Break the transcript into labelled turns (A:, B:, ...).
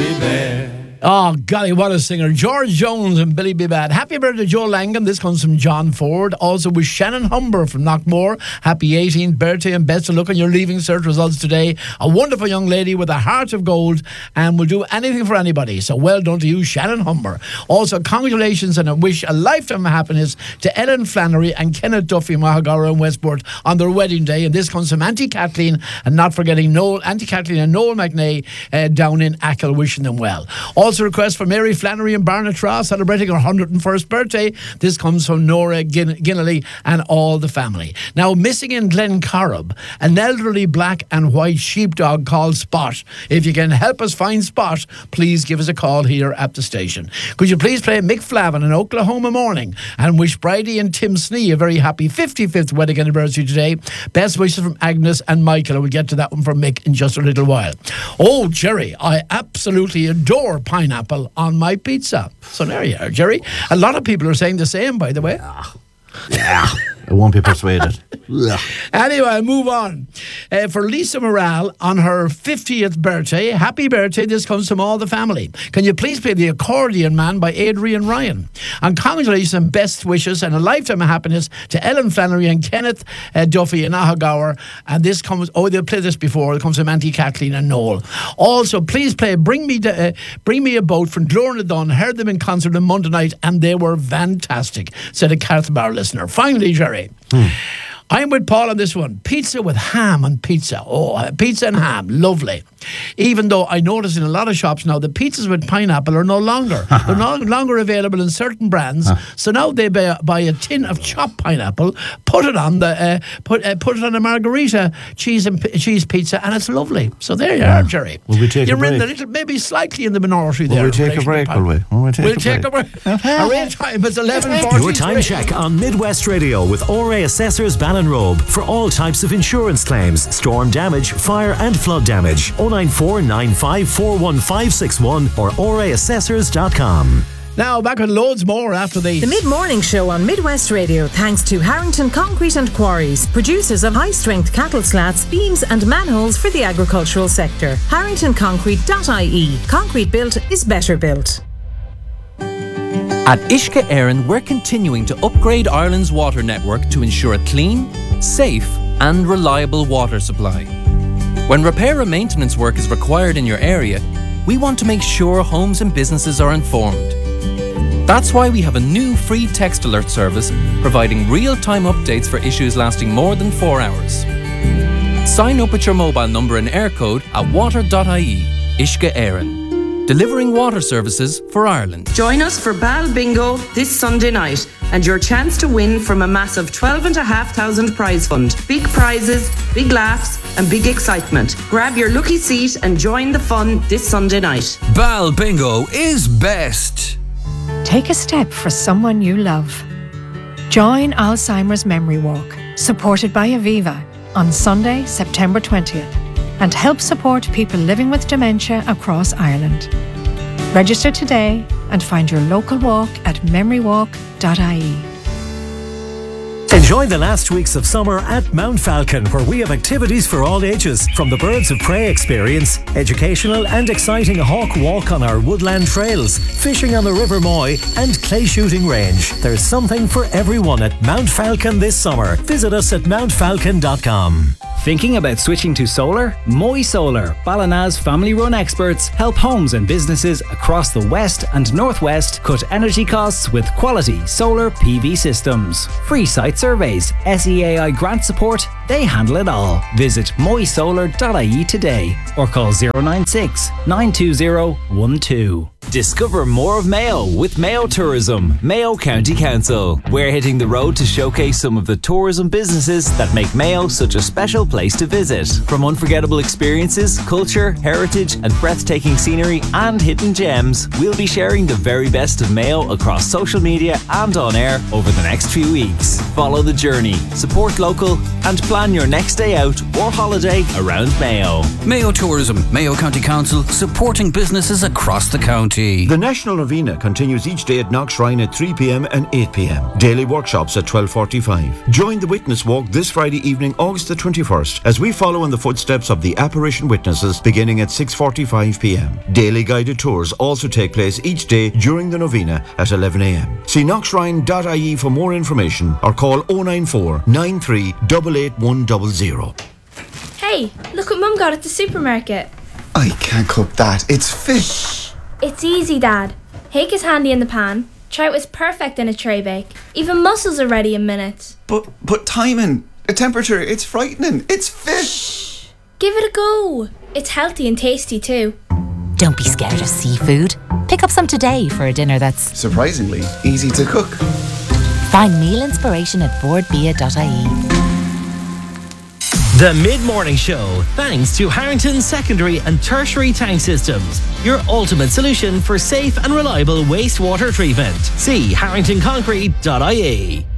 A: be bad.
B: Oh, golly, what a singer. George Jones and Billy Be Bad. Happy birthday, Joe Langham. This comes from John Ford. Also with Shannon Humber from Knockmore. Happy 18th birthday and best of luck on your Leaving Cert results today. A wonderful young lady with a heart of gold and will do anything for anybody. So well done to you, Shannon Humber. Also, congratulations and I wish a lifetime of happiness to Ellen Flannery and Kenneth Duffy, Mahagara and Westport on their wedding day. And this comes from Auntie Kathleen and not forgetting Auntie Kathleen and Noel McNay down in Achill, wishing them well. Also, request for Mary Flannery and Barnatraw celebrating her 101st birthday. This comes from Nora Ginnelly and all the family. Now, missing in Glencorrib, an elderly black and white sheepdog called Spot. If you can help us find Spot, please give us a call here at the station. Could you please play Mick Flavin in Oklahoma Morning and wish Bridie and Tim Snee a very happy 55th wedding anniversary today. Best wishes from Agnes and Michael. I will get to that one from Mick in just a little while. Oh, Jerry, I absolutely adore pineapple on my pizza. So there you are, Jerry. A lot of people are saying the same, by the way.
C: Yeah. I won't be persuaded.
B: Anyway, move on. For Lisa Morale on her 50th birthday, happy birthday. This comes from all the family. Can you please play The Accordion Man by Adrian Ryan? And congratulations and best wishes and a lifetime of happiness to Ellen Flannery and Kenneth Duffy in Ahagauer. And this comes, they'll play this before. It comes from Auntie Kathleen and Noel. Also, please play Bring Me a Boat from Glorna Dunn. Heard them in concert on Monday night and they were fantastic, said a Carth Bar listener. Finally, Jerry. I'm with Paul on this one. Pizza with ham on pizza. Oh, pizza and ham. Lovely. Even though I notice in a lot of shops now the pizzas with pineapple are no longer. They're no longer available in certain brands. So now they buy a tin of chopped pineapple, put it on put it on a margarita cheese pizza, and it's lovely. So there you are, Jerry.
C: Will we take
B: You're
C: a break?
B: in the little, maybe slightly in the minority there.
C: Will we take a break, will we?
B: We'll take a break. Our real time is 11:43.
D: Your time check on Midwest Radio with ORA Assessors Ballinrobe for all types of insurance claims, storm damage, fire and flood damage. 094 95 41561 or oraassessors.com.
B: Now, back with loads more after these.
E: The Mid-Morning Show on Midwest Radio, thanks to Harrington Concrete and Quarries, producers of high-strength cattle slats, beams and manholes for the agricultural sector. HarringtonConcrete.ie. Concrete built is better built.
F: At Uisce Éireann, we're continuing to upgrade Ireland's water network to ensure a clean, safe and reliable water supply. When repair and maintenance work is required in your area, we want to make sure homes and businesses are informed. That's why we have a new free text alert service providing real-time updates for issues lasting more than 4 hours. Sign up with your mobile number and air code at water.ie. Uisce Éireann, delivering water services for Ireland.
G: Join us for Bal Bingo this Sunday night and your chance to win from a massive 12,500 prize fund. Big prizes, big laughs and big excitement. Grab your lucky seat and join the fun this Sunday night.
H: Bal Bingo is best.
I: Take a step for someone you love. Join Alzheimer's Memory Walk, supported by Aviva, on Sunday, September 20th, and help support people living with dementia across Ireland. Register today and find your local walk at memorywalk.ie.
D: Enjoy the last weeks of summer at Mount Falcon, where we have activities for all ages, from the Birds of Prey experience, educational and exciting hawk walk on our woodland trails, fishing on the River Moy and clay shooting range. There's something for everyone at Mount Falcon this summer. Visit us at mountfalcon.com.
J: Thinking about switching to solar? Moy Solar, Ballina's family-run experts, help homes and businesses across the West and Northwest cut energy costs with quality solar PV systems. Free site surveys, SEAI grant support, they handle it all. Visit moysolar.ie today or call 096 920 12.
K: Discover more of Mayo with Mayo Tourism, Mayo County Council. We're hitting the road to showcase some of the tourism businesses that make Mayo such a special place to visit. From unforgettable experiences, culture, heritage and breathtaking scenery and hidden gems, we'll be sharing the very best of Mayo across social media and on air over the next few weeks. Follow the journey, support local and plan your next day out or holiday around Mayo.
H: Mayo Tourism, Mayo County Council, supporting businesses across the county. IE.
C: The National Novena continues each day at Knock Shrine at 3 p.m. and 8 p.m. Daily workshops at 12:45. Join the Witness Walk this Friday evening, August the 21st, as we follow in the footsteps of the apparition witnesses beginning at 6:45 p.m. Daily guided tours also take place each day during the Novena at 11 a.m. See knockshrine.ie for more information or call 094 93 88100.
A: Hey, look what Mum got at the supermarket.
L: I can't cook that. It's fish.
A: It's easy, Dad. Hake is handy in the pan. Trout is perfect in a tray bake. Even mussels are ready in minutes.
L: But timing, the temperature, it's frightening. It's fish.
A: Give it a go. It's healthy and tasty too.
M: Don't be scared of seafood. Pick up some today for a dinner that's
L: surprisingly easy to cook.
M: Find meal inspiration at boardbia.ie.
N: The Mid-Morning Show, thanks to Harrington Secondary and Tertiary Tank Systems, your ultimate solution for safe and reliable wastewater treatment. See harringtonconcrete.ie.